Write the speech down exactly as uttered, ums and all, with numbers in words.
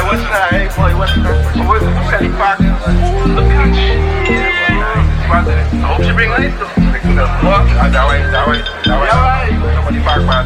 what's that? Hey, boy, what's that? So what's the Sally Park? The beach. I hope she bring lights though. What? That way, that way, that way. Somebody park, man.